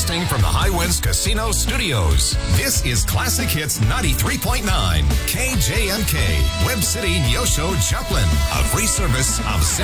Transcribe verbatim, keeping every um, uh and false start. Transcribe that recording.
Broadcasting from the High Winds Casino Studios. This is Classic Hits ninety-three point nine, K J M K, Web City, Neosho, Joplin. A free service of